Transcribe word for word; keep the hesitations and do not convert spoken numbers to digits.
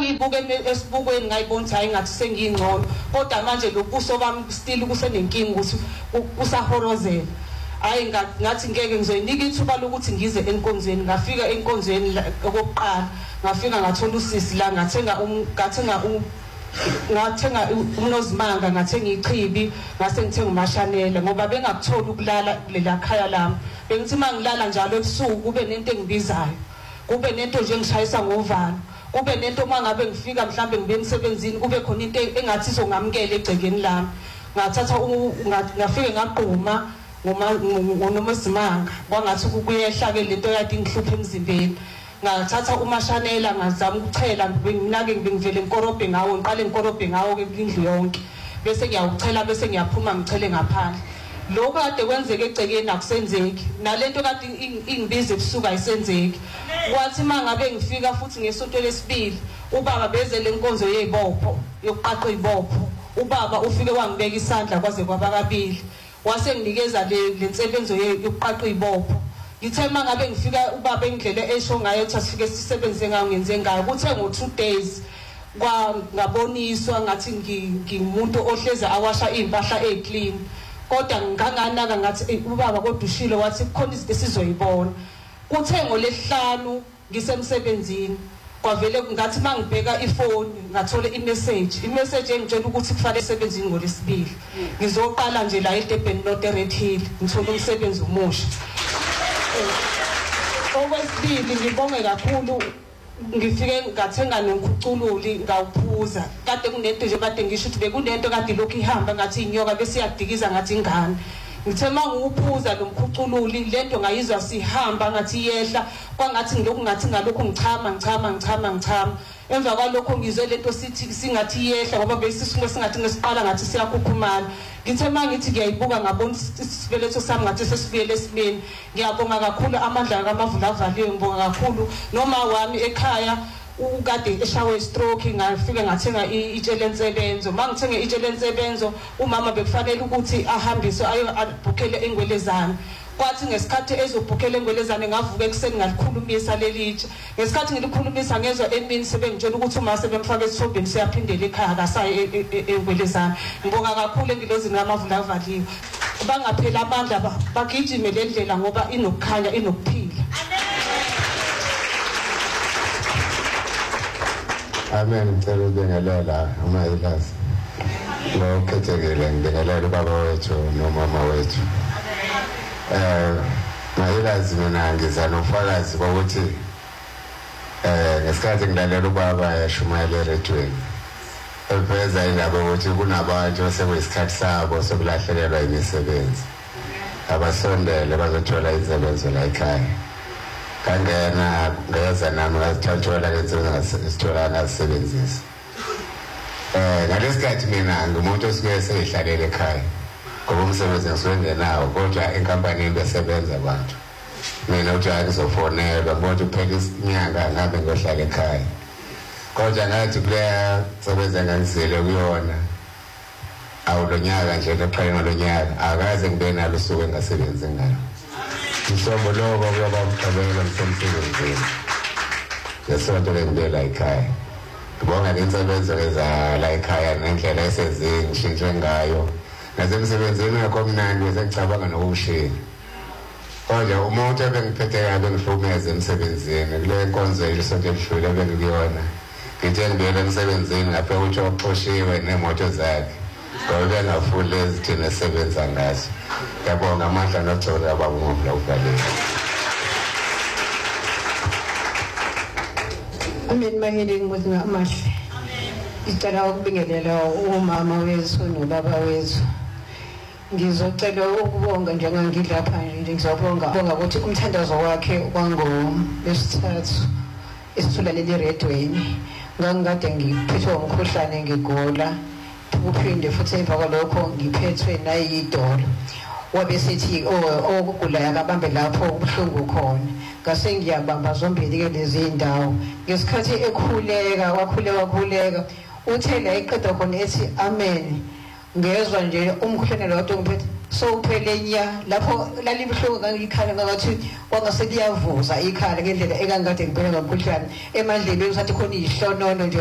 mangiyibuka esibukweni ngayibona ukuthi hayi ngathi sengingcono kodwa manje lobuso bami still kusenenkinga ukuthi usahorozela. Hayi ngathi ngeke ngizoyinika ithuba lokuthi ngize enkonzweni. Ngafika enkonzweni okokuqala ngafika ngathola usisi la ngathenga ngathenga ngathenga uMnozimanga ngathenga ichibi ngase ngithenga uMashanela ngoba bengakutholi ukulala kulela khaya lami. Bengithi mangilala njalo ebusuku kube nento engibizayo, kube nento nje ngishayisa ngovalo, kube nento mangabe ngifika mhlambe ngibe emsebenzini kube khona into engathi izongamukela egcekeni lami. Ngathatha ngafike ngaqhuma ngoNomzimanga kwangathi kuyehla ke lento yakade ingihlupha emzimbeni. Ngathatha uMashanela ngazama ukuchela mina ke ngivele enkorobhe ngawo ngiqale enkorobhe ngawo ke indlu yonke bese ngiyawuchela bese ngiyaphuma ngichele ngaphandle. Lokho kade kwenzeke egcekeni akusenzeki nalento kade ingibiza ebusuku ayisenzeki. Kwathi mangabe ngifika futhi ngesonto lesibili ubaba bezele inkonzo yezibopho yokuqaqa izibopho. Ubaba ufike wangibeka isandla kwaze kwaba kabili wase nginikeza le lensebenzo yokuqaqa izibopho. Ngithe mangabe ngifika ubaba endlele esho ngayo ukuthi asifike sisebenze ngayo ngenze ngayo kuthe ngo two days kwa ngaboniswa ngathi ngimuntu ohleze awasha impahla eclean kodwa nganganaka ngathi ubaba kodwa ushilo wathi kukhona izinto esizoyibona. Kuthe ngolesihlanu ngisemsebenzini kwavele ngathi mangibheka ifoni ngathola imessage imessage engitshela ukuthi kufanele isebenzini ngolesibili ngizoqala nje la eDurban North Red Hill ngithola umsebenzi omusha. Okwesibili ngibonge kakhulu ngifike ngathenga nomkhucululi ngawuphuza kade kunento nje kade ngisho ukuthi bekunento kade lokhu ihamba ngathi inyoka bese iyadikiza ngathi ingane. Ngithe manguphuza nomkhucululi lento ngayizwa sihamba ngathi yehla kwangathi ngilokhu ngathi ngalokho ngichama ngichama ngichama ngichama. Emva kwalokho ngizwe lento sithi singathi yehla ngoba besisuke singathi ngesiqala ngathi siyakhukhumala. Ngithe mangithi ngiyayibuka ngabona isibeletho sami ngathi sesibuyele esimeni. Ngiyabonga kakhulu amandla kaMavula avaliwe ngibonga kakhulu noma wami ekhaya ukade eshawe stroke ngafike ngathenga itshele ensebenzo. Mangithenge itshele ensebenzo umama bekufanele ukuthi ahambiswe ayo abhukhele engwelezana. Kwathi ngesikhathi ezobhukhela engwelezane ngavuka ekseni ngalikhulumisa lelitshe. Ngesikhathi ngilikhulumisa ngezwe emini sebengitshela ukuthi uma sebemfaka esithombeni siyaphindela ekhaya akasayi engwelezane. Ngibonga kakhulu engilozini kaMavula avaliwe. Bangaphela amandla bagijime le ndlela ngoba inokukhanya inokuphila. Amen. Ngicela ukubingelela uMayilazi. Lo khethekile ngibingelela ubaba wethu nomama wethu. Eh Mayilazi mina ngiza nofakazi ukuthi eh ngesikhathi ngilalela ubaba yashumayela eredweni. Eveza indaba ukuthi kunabantu osekuyisikhathi sabo sokulahlekelwa imisebenzi. Abasondele bazothola izisebenzo la ekhaya. Kangena ngeza nami ngathathola lezinto ngasithola ngasebenzisa. Eh ngalesikhathi mina ngumuntu osike seyihlalele ekhaya. Ngoba umsebenzi ngisebenzenawo kodwa enkampanini besebenza abantu. Mina uthi akuzofonelwa ngoba uphela isinyanga ngabe ngohlala ekhaya. Kodwa ngathi kuleya sebenza ngangizile kuyona. Awulonyaka nje eqaleni lonyaka akaze ngibe nalo usuku engasebenzi ngalo. Mhlobo lokho kuyoba umqabelo msemsebenzini. Yesonto lengibela ekhaya. Ngibonga insebenzo eza la ekhaya nendlela esezingishintshe ngayo. Nasemsebenzini yakho mnandi bese ngicabanga nokushiya. Kodwa umuntu ebengiphethe kabe ngihlukumeza emsebenzini kule nkonzo yesonto elishule bengiyona. Ngithe ngibele emsebenzini ngapha ukuthi oqoshiwe nemoto zakhe. Ngoba ngafule ezithina esebenza ngazo. Ngiyabonga amandla nothula ababonga ukuvalela. Amen. Maheli ngibonga amahle. Ngicela ukubingelela umama wethu nobaba wethu. Ngizocela ukubonga njengangilapha nje ngizobonga bonga ukuthi umthandazo wakhe kwango lesithathu esithula leli redweni ngangikade ngiphethwe umkhuhlane ngigula uphinde futhi emva kwalokho ngiphethwe nayidolo wabe sithi oh okugula yakabambe lapho ubuhlungu khona ngase ngiyabamba zombili ke lezi indawo ngesikhathi ekhuleka wakhuleka wakhuleka uthe la iqeda khona ethi amen ngezwe nje umkhuhlane lo kade ngiphethe so uphele nya lapho lalibhlungu ngangikhala ngathi wangase liyavuza ikhala ngendlela ekangade ngibheka ngomkhuhlane emandleni usathi khona ihlonono nje